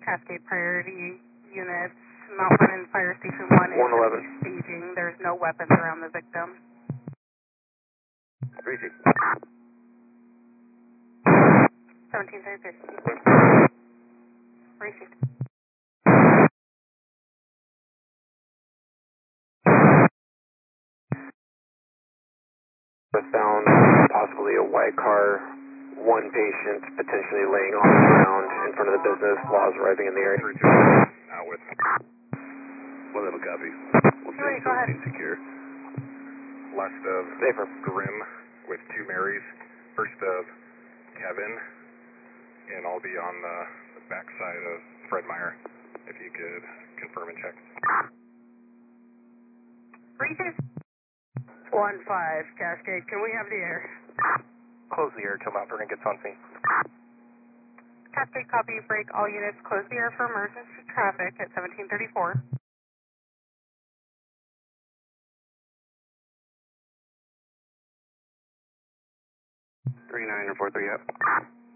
Cascade Priority Units, Mount Vernon Fire Station 1 is 111. staging. There's no weapons around the victim. 3-2. 1733. Received. Found possibly a white car, one patient potentially laying on the ground in front of the business. Laws arriving in the area. 3-2. Out with. 1-11 copy. We'll Right, go ahead. secure. Last of Safer. Grim with 2 Marys. First of Kevin. And I'll be on the backside of Fred Meyer. If you could confirm and check. 3-2. 1-5, Cascade, can we have the air? Close the air until Mount Vernon gets on scene. Cascade copy, break all units, close the air for emergency traffic at 1734. 39 or 43 up.